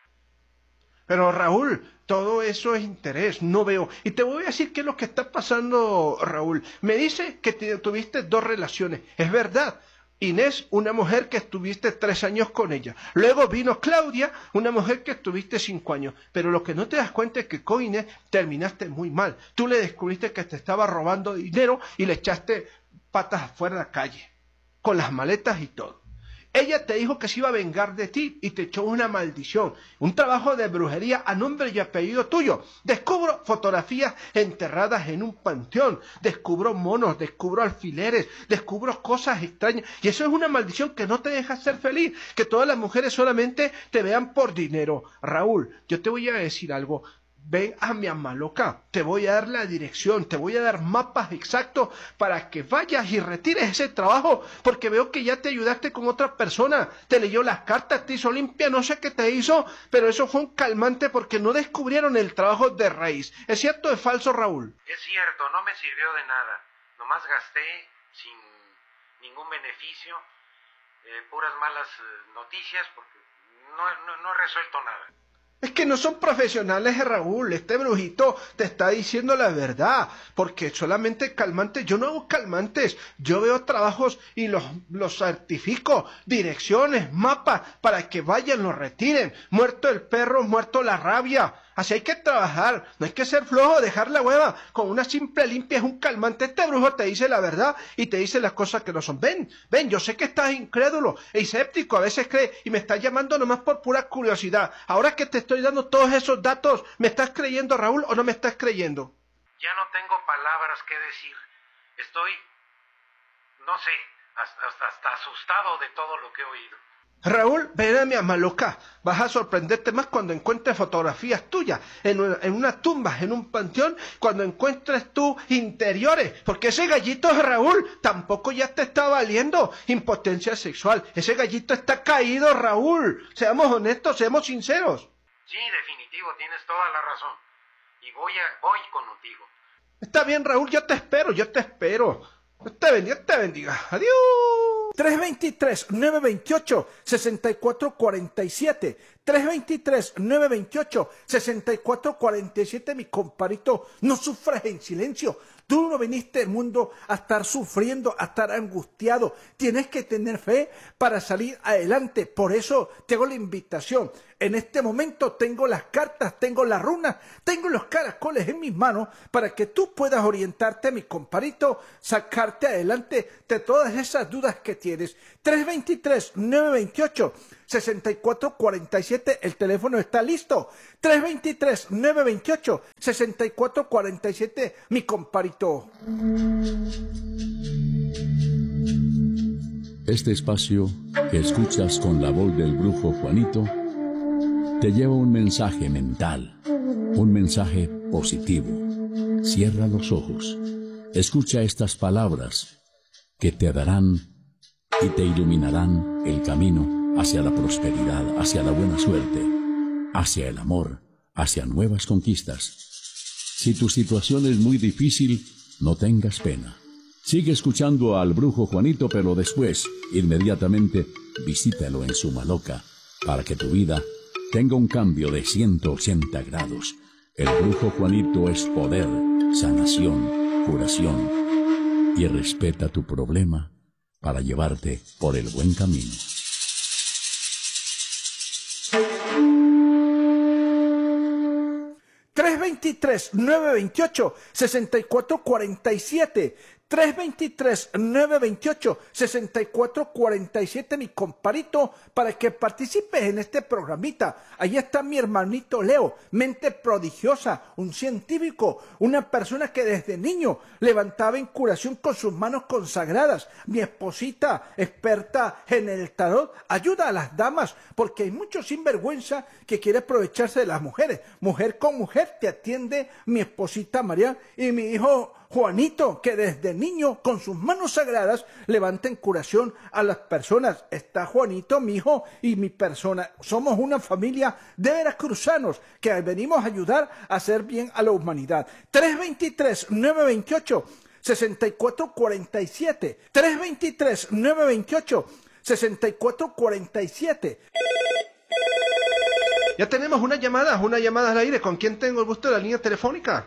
Pero Raúl, todo eso es interés, no veo. Y te voy a decir qué es lo que está pasando, Raúl. Me dice que tuviste 2 relaciones. Es verdad. Inés, una mujer que estuviste 3 años con ella. Luego vino Claudia, una mujer que estuviste 5 años. Pero lo que no te das cuenta es que con Inés terminaste muy mal. Tú le descubriste que te estaba robando dinero y le echaste patas afuera de la calle, con las maletas y todo. Ella te dijo que se iba a vengar de ti y te echó una maldición, un trabajo de brujería a nombre y apellido tuyo. Descubro fotografías enterradas en un panteón, descubro monos, descubro alfileres, descubro cosas extrañas. Y eso es una maldición que no te deja ser feliz, que todas las mujeres solamente te vean por dinero. Raúl, yo te voy a decir algo. Ven a mi Amaloca, te voy a dar la dirección, te voy a dar mapas exactos para que vayas y retires ese trabajo, porque veo que ya te ayudaste con otra persona, te leyó las cartas, te hizo limpia, no sé qué te hizo, pero eso fue un calmante porque no descubrieron el trabajo de raíz. ¿Es cierto o es falso, Raúl? Es cierto, no me sirvió de nada, nomás gasté sin ningún beneficio, puras malas noticias, porque no he resuelto nada. Es que no son profesionales, Raúl. Este brujito te está diciendo la verdad, porque solamente calmantes, yo no hago calmantes, yo veo trabajos y los certifico, direcciones, mapas, para que vayan, los retiren. Muerto el perro, muerto la rabia. Así hay que trabajar, no hay que ser flojo, dejar la hueva. Con una simple limpia es un calmante. Este brujo te dice la verdad y te dice las cosas que no son. Ven, yo sé que estás incrédulo e escéptico, a veces crees, y me estás llamando nomás por pura curiosidad. Ahora que te estoy dando todos esos datos, ¿me estás creyendo, Raúl, o no me estás creyendo? Ya no tengo palabras que decir. Estoy, no sé, hasta asustado de todo lo que he oído. Raúl, ven a mi Amaloca, vas a sorprenderte más cuando encuentres fotografías tuyas en una tumba, en un panteón, cuando encuentres tus interiores, porque ese gallito, Raúl, tampoco ya te está valiendo impotencia sexual, ese gallito está caído, Raúl, seamos honestos, seamos sinceros. Sí, definitivo, tienes toda la razón, y voy contigo. Está bien, Raúl, yo te espero. Dios te bendiga. Adiós. 323-928-6447. 323-928-6447, mi comparito. No sufras en silencio. Tú no viniste al mundo a estar sufriendo, a estar angustiado. Tienes que tener fe para salir adelante. Por eso te hago la invitación. En este momento tengo las cartas, tengo las runas, tengo los caracoles en mis manos para que tú puedas orientarte, mi comparito, sacarte adelante de todas esas dudas que tienes. 323-928-6447, el teléfono está listo. 323-928-6447, mi comparito. Este espacio que escuchas con la voz del brujo Juanito te lleva un mensaje mental, un mensaje positivo. Cierra los ojos, escucha estas palabras que te darán y te iluminarán el camino hacia la prosperidad, hacia la buena suerte, hacia el amor, hacia nuevas conquistas. Si tu situación es muy difícil, no tengas pena. Sigue escuchando al brujo Juanito, pero después, inmediatamente, visítalo en Sumaloca para que tu vida tenga un cambio de 180 grados. El brujo Juanito es poder, sanación, curación, y respeta tu problema para llevarte por el buen camino. ...323-928-6447... 323-928-6447, mi comparito, para que participes en este programita. Ahí está mi hermanito Leo, mente prodigiosa, un científico, una persona que desde niño levantaba en curación con sus manos consagradas. Mi esposita, experta en el tarot, ayuda a las damas, porque hay mucho sinvergüenza que quiere aprovecharse de las mujeres. Mujer con mujer te atiende mi esposita María y mi hijo Juanito, que desde niño con sus manos sagradas levanta en curación a las personas. Está Juanito, mi hijo, y mi persona. Somos una familia de veracruzanos que venimos a ayudar a hacer bien a la humanidad. 323-928-6447. 323-928-6447. Ya tenemos una llamada al aire. ¿Con quién tengo el gusto de la línea telefónica?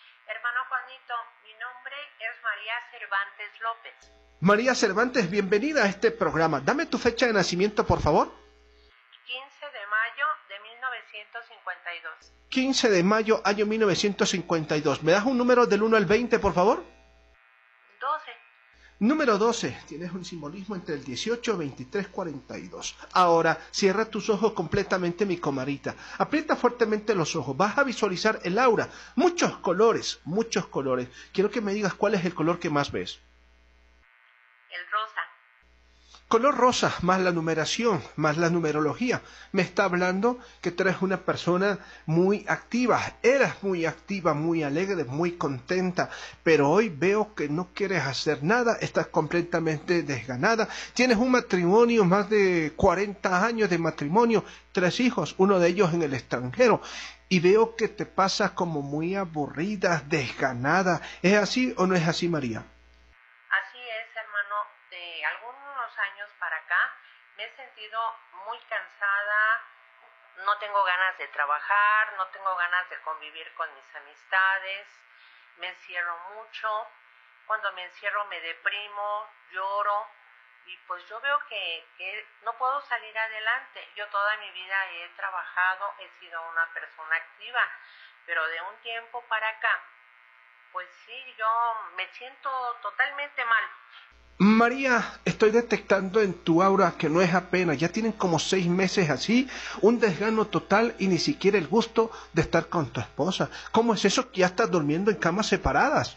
Cervantes López. María Cervantes, bienvenida a este programa. Dame tu fecha de nacimiento, por favor. 15 de mayo de 1952. 15 de mayo, año 1952. ¿Me das un número del 1 al 20, por favor? 12. Número 12. Tienes un simbolismo entre el 18, 23, 42. Ahora, cierra tus ojos completamente, mi comadita. Aprieta fuertemente los ojos. Vas a visualizar el aura. Muchos colores, muchos colores. Quiero que me digas cuál es el color que más ves. El rosa. Color rosa, más la numeración, más la numerología. Me está hablando que tú eres una persona muy activa. Eras muy activa, muy alegre, muy contenta. Pero hoy veo que no quieres hacer nada. Estás completamente desganada. Tienes un matrimonio, más de 40 años de matrimonio. 3 hijos, uno de ellos en el extranjero. Y veo que te pasas como muy aburrida, desganada. ¿Es así o no es así, María? Así es, hermano. De algunos años para acá me he sentido muy cansada, no tengo ganas de trabajar, no tengo ganas de convivir con mis amistades, me encierro mucho, cuando me encierro me deprimo, lloro y pues yo veo que no puedo salir adelante. Yo toda mi vida he trabajado, he sido una persona activa, pero de un tiempo para acá, pues sí, yo me siento totalmente mal. María, estoy detectando en tu aura que no es apenas, ya tienen como 6 meses así, un desgano total y ni siquiera el gusto de estar con tu esposa. ¿Cómo es eso que ya estás durmiendo en camas separadas?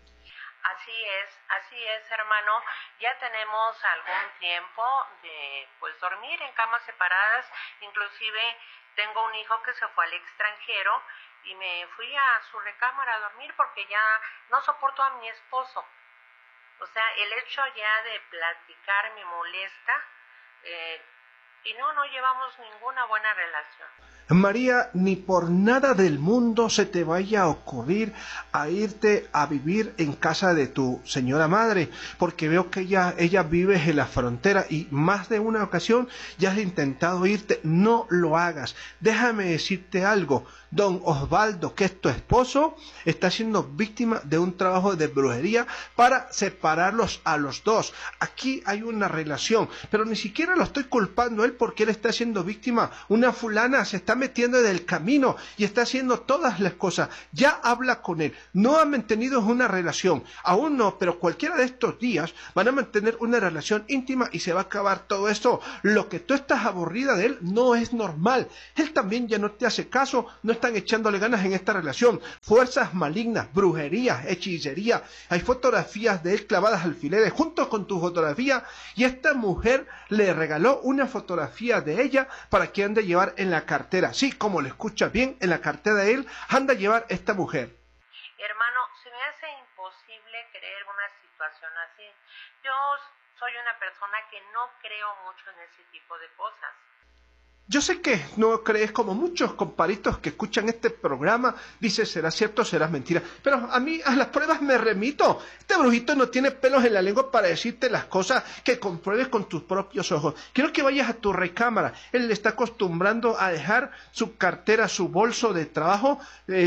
Así es, hermano. Ya tenemos algún tiempo de pues dormir en camas separadas, inclusive tengo un hijo que se fue al extranjero y me fui a su recámara a dormir porque ya no soporto a mi esposo. O sea, el hecho ya de platicar me molesta y no llevamos ninguna buena relación. María, ni por nada del mundo se te vaya a ocurrir a irte a vivir en casa de tu señora madre, porque veo que ella vive en la frontera y más de una ocasión ya has intentado irte. No lo hagas. Déjame decirte algo. Don Osvaldo, que es tu esposo, está siendo víctima de un trabajo de brujería para separarlos a los dos. Aquí hay una relación, pero ni siquiera lo estoy culpando a él porque él está siendo víctima. Una fulana se está metiendo del camino y está haciendo todas las cosas. Ya habla con él. No han mantenido una relación. Aún no, pero cualquiera de estos días van a mantener una relación íntima y se va a acabar todo esto. Lo que tú estás aburrida de él no es normal. Él también ya no te hace caso, no están echándole ganas en esta relación. Fuerzas malignas, brujería, hechicería. Hay fotografías de él clavadas alfileres junto con tu fotografía y esta mujer le regaló una fotografía de ella para que ande a llevar en la cartera. Sí, como lo escuchas bien, en la cartera de él anda a llevar esta mujer. Hermano, se me hace imposible creer una situación así. Yo soy una persona que no creo mucho en ese tipo de cosas. Yo sé que no crees, como muchos comparitos que escuchan este programa, dice será cierto, será mentira, pero a mí a las pruebas me remito. Este brujito no tiene pelos en la lengua para decirte las cosas que compruebes con tus propios ojos. Quiero que vayas a tu recámara. Él le está acostumbrando a dejar su cartera, su bolso de trabajo,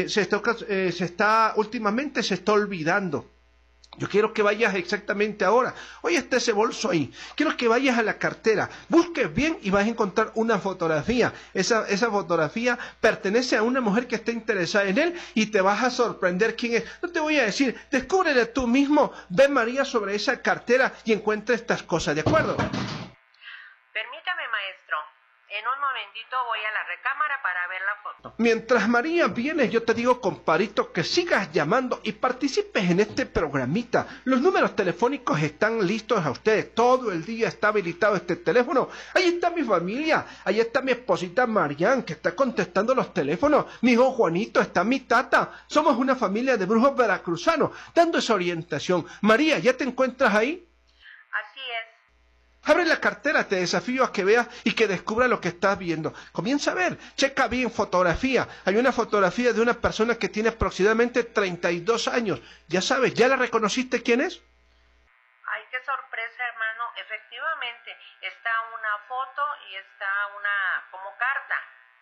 últimamente se está olvidando. Yo quiero que vayas exactamente ahora. Hoy está ese bolso ahí. Quiero que vayas a la cartera. Busques bien y vas a encontrar una fotografía. Esa fotografía pertenece a una mujer que está interesada en él y te vas a sorprender quién es. No te voy a decir, descúbrele tú mismo. Ve María sobre esa cartera y encuentra estas cosas, ¿de acuerdo? Permítame, maestro. En un momentito voy a la recámara para ver la foto. Mientras María viene, yo te digo, comparito, que sigas llamando y participes en este programita. Los números telefónicos están listos a ustedes. Todo el día está habilitado este teléfono. Ahí está mi familia. Ahí está mi esposita Marian, que está contestando los teléfonos. Mi hijo Juanito, está mi tata. Somos una familia de brujos veracruzanos, dando esa orientación. María, ¿ya te encuentras ahí? Así es. Abre la cartera, te desafío a que veas y que descubra lo que estás viendo. Comienza a ver, checa bien fotografía. Hay una fotografía de una persona que tiene aproximadamente 32 años. Ya sabes, ¿ya la reconociste quién es? Ay, qué sorpresa, hermano. Efectivamente, está una foto y está una como carta.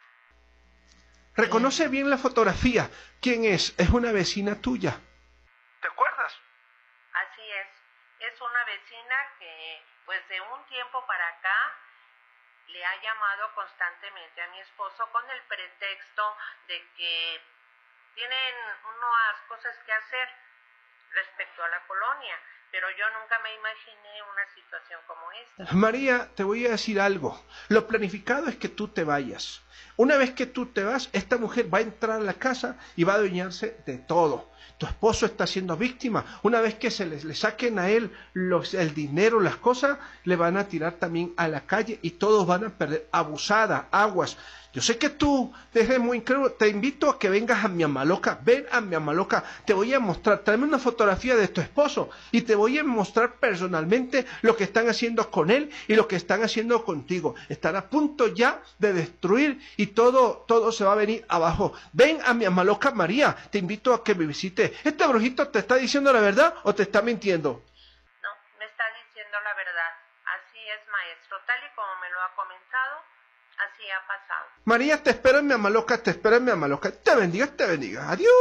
Reconoce bien la fotografía. ¿Quién es? Es una vecina tuya. ¿Te acuerdas? Así es. Es una vecina que, pues de un tiempo para acá, le ha llamado constantemente a mi esposo con el pretexto de que tienen unas cosas que hacer respecto a la colonia, pero yo nunca me imaginé una situación como esta. María, te voy a decir algo. Lo planificado es que tú te vayas. Una vez que tú te vas, esta mujer va a entrar a la casa y va a adueñarse de todo. Tu esposo está siendo víctima. Una vez que le saquen a él el dinero, las cosas, le van a tirar también a la calle y todos van a perder. Abusada, aguas. Yo sé que tú eres muy incrédulo. Te invito a que vengas a mi Amaloca. Ven a mi Amaloca. Te voy a mostrar. Tráeme una fotografía de tu esposo y te voy a mostrar personalmente lo que están haciendo con él y lo que están haciendo contigo. Están a punto ya de destruir y todo se va a venir abajo. Ven a mi Amaloca, María. Te invito a que me visites. ¿Este brujito te está diciendo la verdad o te está mintiendo? No, me está diciendo la verdad. Así es, maestro. Tal y como me lo ha comentado, así ha pasado. María, te espero en mi Amaloca, te espero en mi Amaloca. Te bendiga, te bendiga. Adiós.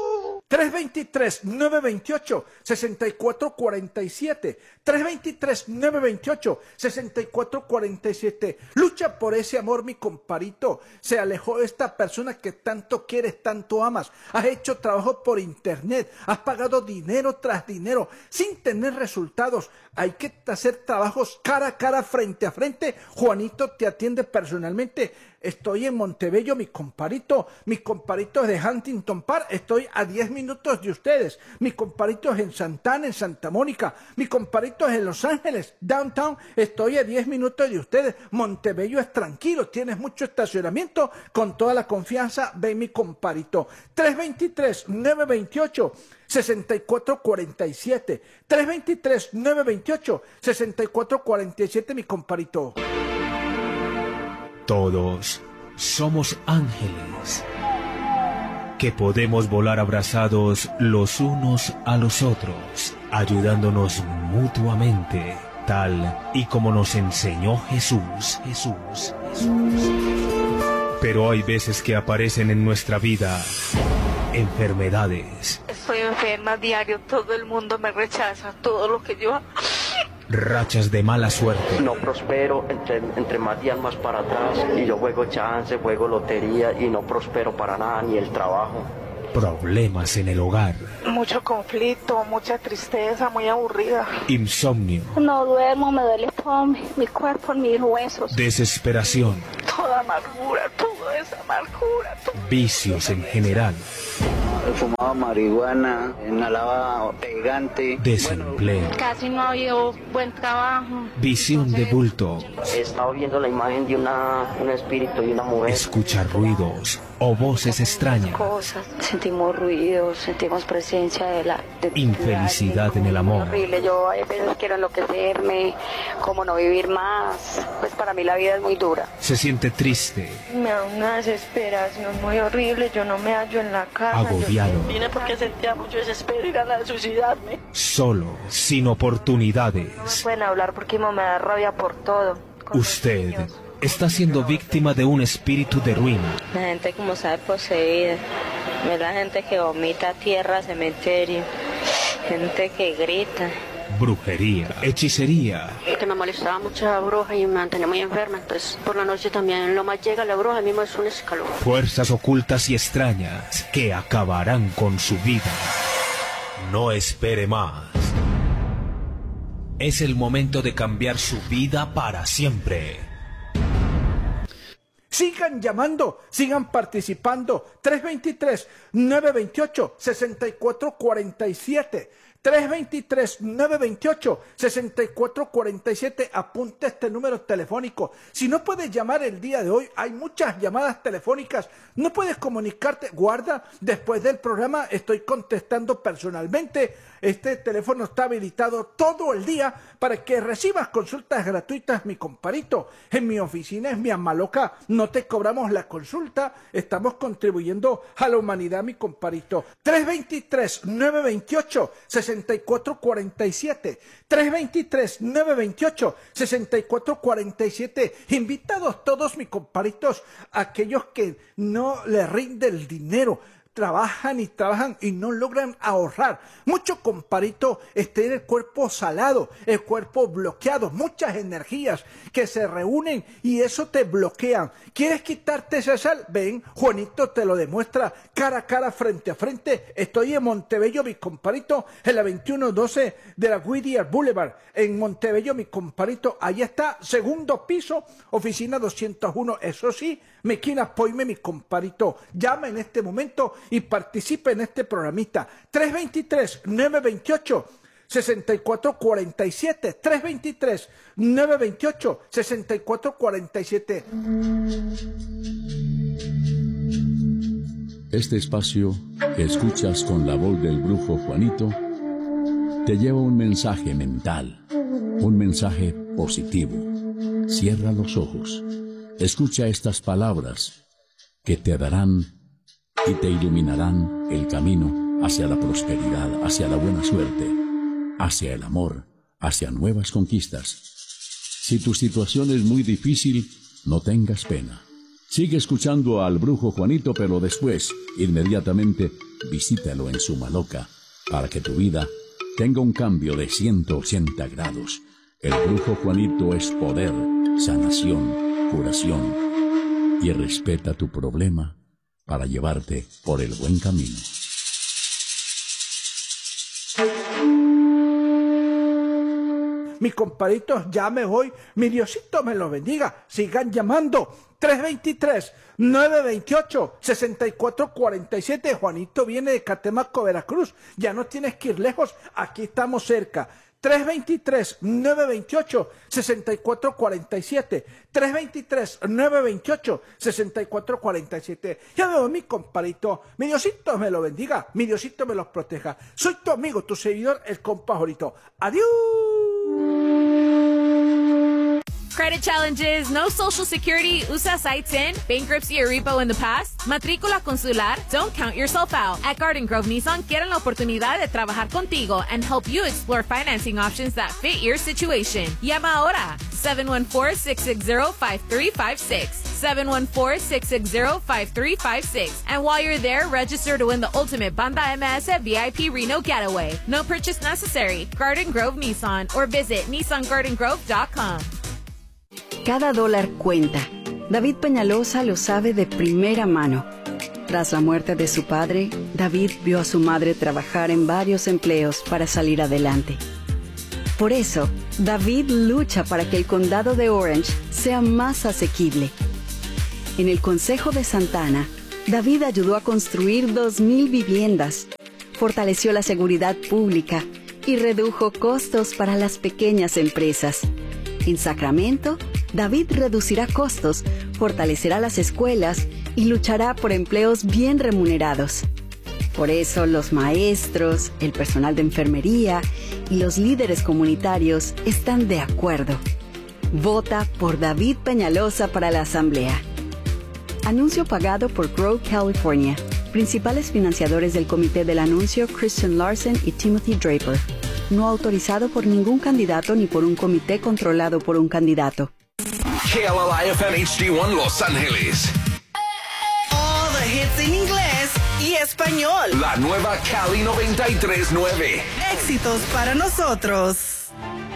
323-928-6447. 323-928-6447. Lucha por ese amor, mi comparito. Se alejó de esta persona que tanto quieres, tanto amas. Has hecho trabajo por internet. Has pagado dinero tras dinero sin tener resultados. Hay que hacer trabajos cara a cara, frente a frente. Juanito te atiende personalmente. Estoy en Montebello, mi comparito. Mi comparito es de Huntington Park. Estoy a 10 minutos de ustedes. Mi comparito es en Santana, en Santa Mónica. Mi comparito es en Los Ángeles, downtown. Estoy a 10 minutos de ustedes. Montebello es tranquilo. Tienes mucho estacionamiento. Con toda la confianza, ven mi comparito. 323-928-6447. 323-928-6447, mi comparito. Todos somos ángeles que podemos volar abrazados los unos a los otros, ayudándonos mutuamente, tal y como nos enseñó Jesús. Pero hay veces que aparecen en nuestra vida enfermedades. Estoy enferma diario, todo el mundo me rechaza, todo lo que yo... Rachas de mala suerte. No prospero, entre más días más para atrás, y yo juego chance, juego lotería y no prospero para nada, ni el trabajo. Problemas en el hogar. Mucho conflicto, mucha tristeza, muy aburrida. Insomnio. No duermo, me duele todo mi cuerpo, mis huesos. Desesperación. Toda amargura, toda esa amargura. Vicios en general. Fumaba marihuana, inhalaba pegante. Desempleo. Casi no ha habido buen trabajo. Visión de bulto. He estado viendo la imagen de un espíritu y una mujer. Escuchar ruidos o voces extrañas. Cosas. Sentimos ruidos, sentimos presencia de infelicidad en el amor. Horrible. Yo a veces quiero enloquecerme, como no vivir más. Pues para mí la vida es muy dura. Se siente triste. Me da una desesperación muy horrible. Yo no me hallo en la casa. Agobiado. Vine porque sentía mucho desespero y ganas de suicidarme. Solo, sin oportunidades. No pueden hablar porque me da rabia por todo. Usted está siendo víctima de un espíritu de ruina. La gente como sabe poseída. La gente que vomita tierra, cementerio. Gente que grita. Brujería, hechicería. Que me molestaba mucho la bruja y me mantenía muy enferma. Entonces por la noche también lo más llega la bruja, a mí me es un escalón. Fuerzas ocultas y extrañas que acabarán con su vida. No espere más. Es el momento de cambiar su vida para siempre. Sigan llamando, sigan participando. 323-928-6447. 323-928-6447. Apunte este número telefónico. Si no puedes llamar el día de hoy, hay muchas llamadas telefónicas. No puedes comunicarte. Guarda, después del programa estoy contestando personalmente. Este teléfono está habilitado todo el día para que recibas consultas gratuitas, mi comparito. En mi oficina es mi Amaloca. No te cobramos la consulta. Estamos contribuyendo a la humanidad, mi comparito. 323-928-6447. 323-928-6447. Invitados todos, mis comparitos, aquellos que no les rinde el dinero. Trabajan y no logran ahorrar. Mucho comparito en el cuerpo salado, el cuerpo bloqueado, muchas energías que se reúnen y eso te bloquean. ¿Quieres quitarte esa sal? Ven, Juanito te lo demuestra cara a cara, frente a frente. Estoy en Montebello, mi comparito, en la 2112 de la Whittier Boulevard, en Montebello, mi comparito. Ahí está, segundo piso, oficina 201. Eso sí, me quieren apoyarme, mi comparito. Llama en este momento y participe en este programita. 323-928-6447. 323-928-6447. Este espacio que escuchas con la voz del brujo Juanito te lleva un mensaje mental, un mensaje positivo. Cierra los ojos. Escucha estas palabras que te darán y te iluminarán el camino hacia la prosperidad, hacia la buena suerte, hacia el amor, hacia nuevas conquistas. Si tu situación es muy difícil, no tengas pena. Sigue escuchando al brujo Juanito, pero después, inmediatamente, visítalo en su Maloca para que tu vida tenga un cambio de 180 grados. El brujo Juanito es poder, sanación, curación, y respeta tu problema para llevarte por el buen camino. Mis comparitos, llame hoy. Mi Diosito me lo bendiga. Sigan llamando. 323-928-6447. Juanito viene de Catemaco, Veracruz. Ya no tienes que ir lejos. Aquí estamos cerca. 323-928-6447. 323-928-6447. Ya veo, mi comparito. Mi Diosito me lo bendiga. Mi Diosito me los proteja. Soy tu amigo, tu seguidor, el compa Jorito. Adiós. Credit challenges, no social security, usa sites in, bankruptcy or repo in the past, matrícula consular, don't count yourself out. At Garden Grove Nissan quieren la oportunidad de trabajar contigo and help you explore financing options that fit your situation. Llama ahora, 714-660-5356. 714-660-5356. And while you're there, register to win the ultimate Banda MS VIP Reno Getaway. No purchase necessary. Garden Grove Nissan or visit NissanGardenGrove.com. Cada dólar cuenta. David Peñalosa lo sabe de primera mano. Tras la muerte de su padre, David vio a su madre trabajar en varios empleos para salir adelante. Por eso, David lucha para que el condado de Orange sea más asequible. En el Consejo de Santana, David ayudó a construir 2,000 viviendas, fortaleció la seguridad pública y redujo costos para las pequeñas empresas. En Sacramento, David reducirá costos, fortalecerá las escuelas y luchará por empleos bien remunerados. Por eso los maestros, el personal de enfermería y los líderes comunitarios están de acuerdo. Vota por David Peñalosa para la Asamblea. Anuncio pagado por Grow California. Principales financiadores del comité del anuncio Christian Larson y Timothy Draper. No autorizado por ningún candidato ni por un comité controlado por un candidato. KLLI-FM HD1 Los Ángeles. All the hits en inglés y español. La nueva Cali 93.9. Éxitos para nosotros.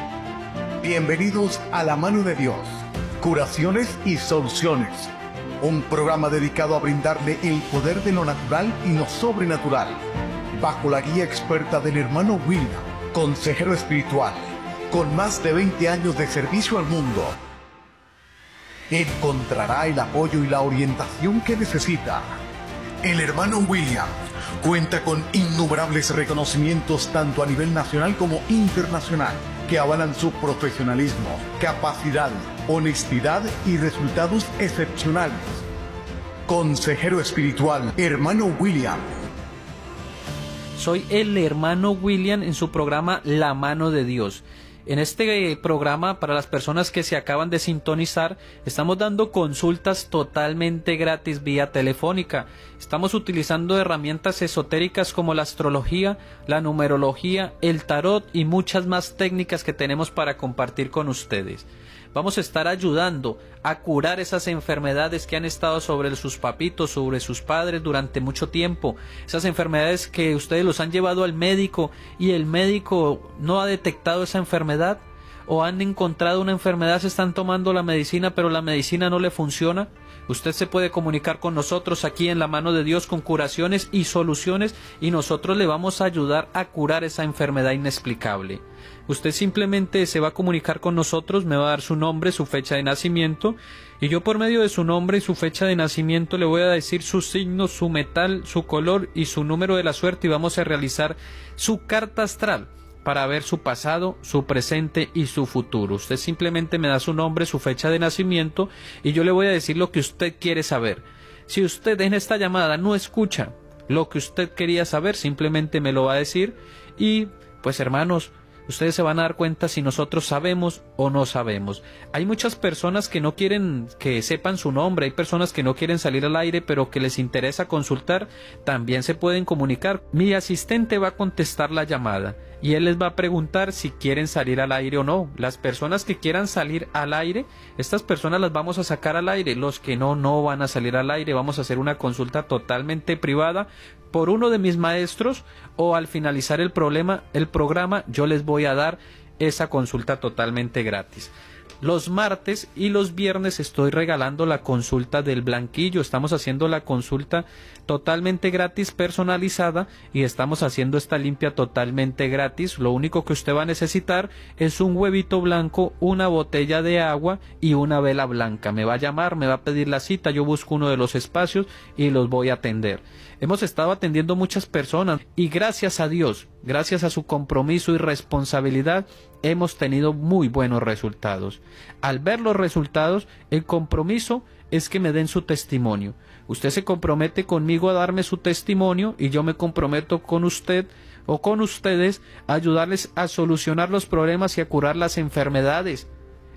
Bienvenidos a La Mano de Dios. Curaciones y soluciones. Un programa dedicado a brindarle el poder de lo natural y lo sobrenatural. Bajo la guía experta del hermano William, consejero espiritual, con más de 20 años de servicio al mundo. Encontrará el apoyo y la orientación que necesita. El hermano William cuenta con innumerables reconocimientos tanto a nivel nacional como internacional que avalan su profesionalismo, capacidad, honestidad y resultados excepcionales. Consejero espiritual, hermano William. Soy el hermano William en su programa La Mano de Dios. En este programa, para las personas que se acaban de sintonizar, estamos dando consultas totalmente gratis vía telefónica. Estamos utilizando herramientas esotéricas como la astrología, la numerología, el tarot y muchas más técnicas que tenemos para compartir con ustedes. Vamos a estar ayudando a curar esas enfermedades que han estado sobre sus papitos, sobre sus padres durante mucho tiempo. Esas enfermedades que ustedes los han llevado al médico y el médico no ha detectado esa enfermedad, o han encontrado una enfermedad, se están tomando la medicina pero la medicina no le funciona. Usted se puede comunicar con nosotros aquí en La Mano de Dios con curaciones y soluciones y nosotros le vamos a ayudar a curar esa enfermedad inexplicable. Usted simplemente se va a comunicar con nosotros, me va a dar su nombre, su fecha de nacimiento y yo por medio de su nombre y su fecha de nacimiento le voy a decir su signo, su metal, su color y su número de la suerte y vamos a realizar su carta astral para ver su pasado, su presente y su futuro. Usted simplemente me da su nombre, su fecha de nacimiento y yo le voy a decir lo que usted quiere saber. Si usted en esta llamada no escucha lo que usted quería saber, simplemente me lo va a decir y pues hermanos, ustedes se van a dar cuenta si nosotros sabemos o no sabemos. Hay muchas personas que no quieren que sepan su nombre, hay personas que no quieren salir al aire, pero que les interesa consultar, también se pueden comunicar. Mi asistente va a contestar la llamada y él les va a preguntar si quieren salir al aire o no. Las personas que quieran salir al aire, estas personas las vamos a sacar al aire. Los que no van a salir al aire. Vamos a hacer una consulta totalmente privada por uno de mis maestros o al finalizar el programa yo les voy a dar esa consulta totalmente gratis. Los martes y los viernes estoy regalando la consulta del blanquillo. Estamos haciendo la consulta totalmente gratis, personalizada, y estamos haciendo esta limpia totalmente gratis. Lo único que usted va a necesitar es un huevito blanco, una botella de agua y una vela blanca. Me va a llamar, me va a pedir la cita, yo busco uno de los espacios y los voy a atender. Hemos estado atendiendo muchas personas y gracias a Dios, gracias a su compromiso y responsabilidad, hemos tenido muy buenos resultados. Al ver los resultados, el compromiso es que me den su testimonio. Usted se compromete conmigo a darme su testimonio y yo me comprometo con usted o con ustedes a ayudarles a solucionar los problemas y a curar las enfermedades.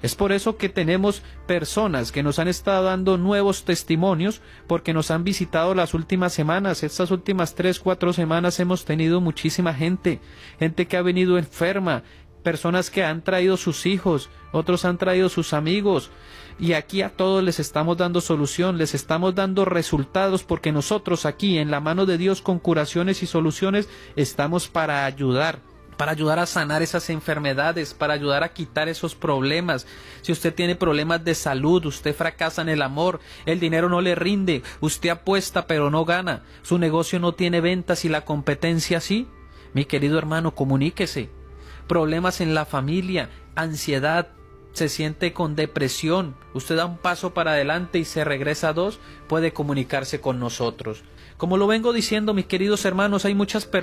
Es por eso que tenemos personas que nos han estado dando nuevos testimonios, porque nos han visitado las últimas semanas. Estas últimas 3-4 semanas hemos tenido muchísima gente que ha venido enferma, personas que han traído sus hijos, otros han traído sus amigos, y aquí a todos les estamos dando solución, les estamos dando resultados, porque nosotros aquí en la mano de Dios con curaciones y soluciones estamos para ayudar a sanar esas enfermedades, para ayudar a quitar esos problemas. Si usted tiene problemas de salud, usted fracasa en el amor, el dinero no le rinde, usted apuesta pero no gana, su negocio no tiene ventas y la competencia sí, mi querido hermano, comuníquese. Problemas en la familia, ansiedad, se siente con depresión, usted da un paso para adelante y se regresa a 2, puede comunicarse con nosotros. Como lo vengo diciendo, mis queridos hermanos, hay muchas personas